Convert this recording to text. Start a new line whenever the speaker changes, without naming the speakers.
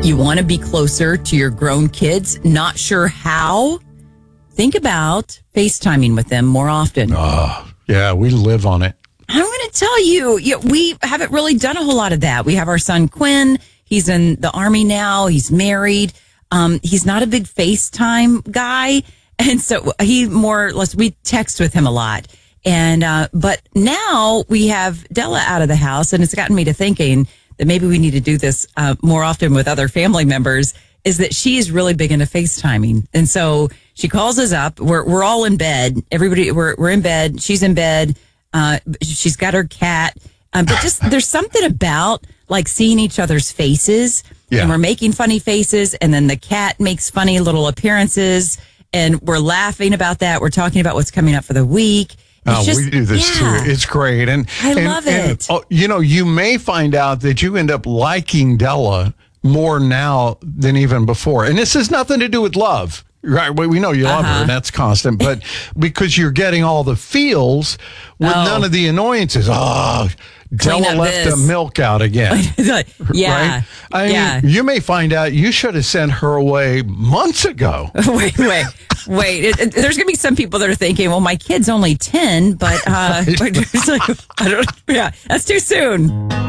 You want to be closer to your grown kids, not sure how? Think about FaceTiming with them more often.
Oh, yeah, we live on it.
I'm going to tell you, we haven't really done a whole lot of that. We have our son, Quinn. He's in the Army now. He's married. He's not a big FaceTime guy. And so he more or less, we text with him a lot. And, but now we have Della out of the house, and it's gotten me to thinking that maybe we need to do this more often with other family members, is that she is really big into FaceTiming. And so she calls us up. We're all in bed. Everybody, we're in bed. She's in bed. She's got her cat. But just there's something about like seeing each other's faces, and we're making funny faces, and then the cat makes funny little appearances, and we're laughing about that. We're talking about what's coming up for the week.
We do this too. It's great. And
I love it.
You may find out that you end up liking Della more now than even before. And this has nothing to do with love. Right. We know you love her, and that's constant. But because you're getting all the feels with none of the annoyances. Oh, Della left the milk out again.
Yeah.
Right? I mean, you may find out you should have sent her away months ago.
Wait. There's going to be some people that are thinking, well, my kid's only 10, but I don't, that's too soon.